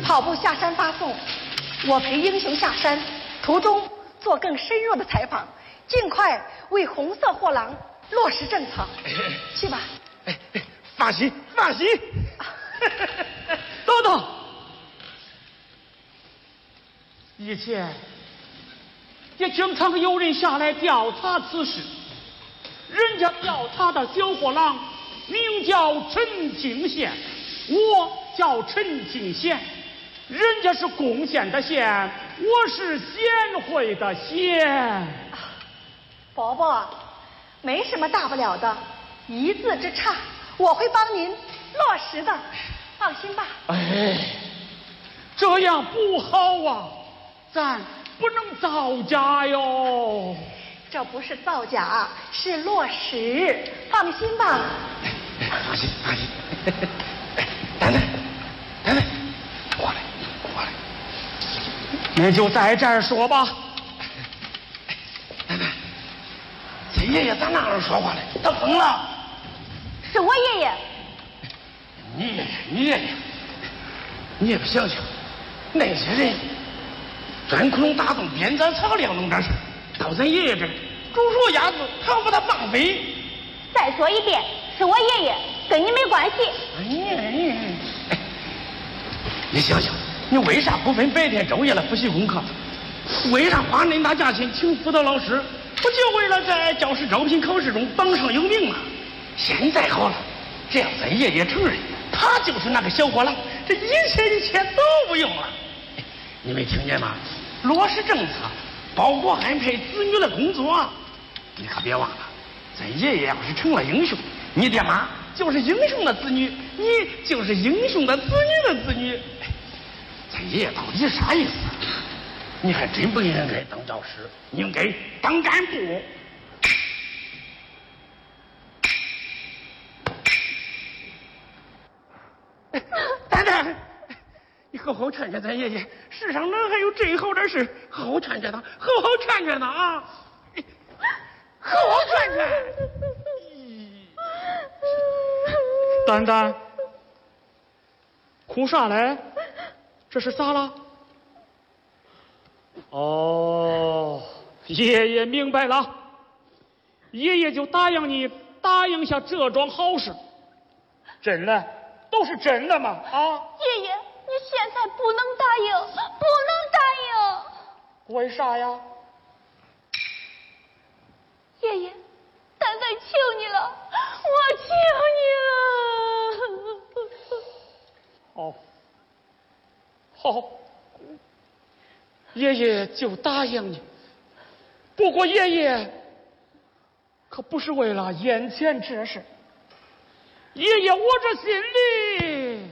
跑步下山发送，我陪英雄下山，途中做更深入的采访，尽快为红色货郎落实政策。去吧。 放心，放心。 等等，以前也经常有人下来调查此事，人家调查的小货郎名叫陈敬贤，我叫陈敬贤，人家是贡献的献，我是贤惠的贤。 伯伯，没什么大不了的，一字之差，我会帮您落实的，放心吧。 哎，这样不好啊，咱不能造假哟。 这不是造假，是落实，放心吧。 放心，放心。丹丹，丹丹，过来，过来。 你就在这儿说吧。 丹丹，这爷爷咋那样说话嘞？他疯了。 是我爷爷。 你爷爷，你也不想想，那些人钻窟窿打洞、编簪草料弄点事，到咱爷爷这儿煮熟鸭子，还要把它放飞。 再说一遍，是我爷爷，跟你没关系。 你想想，你为啥不分白天昼夜的复习功课？为啥花恁大价钱请辅导老师？不就为了在教师招聘考试中榜上有名吗？现在好了，只要咱爷爷承认他就是那个小货郎，这一切都不用了。你没听见吗？落实政策，包括安排子女的工作。你可别忘了，咱爷爷要是成了英雄，你爹妈就是英雄的子女，你就是英雄的子女的子女。咱爷爷到底啥意思？你还真不应该当教师，应该当干部。丹丹，你好好劝劝咱爷爷，世上哪还有这好点事？好好劝劝他，好好劝劝他啊！好好劝劝。 丹丹，哭啥嘞？这是咋了？哦，爷爷明白了，爷爷就答应你，答应下这桩好事。真的，都是真的嘛啊！ 爷爷，你现在不能答应，不能答应。为啥呀？ 爷爷，丹丹求你了，我求你了。 好，爷爷就答应你。不过爷爷可不是为了眼前这事，爷爷我这心里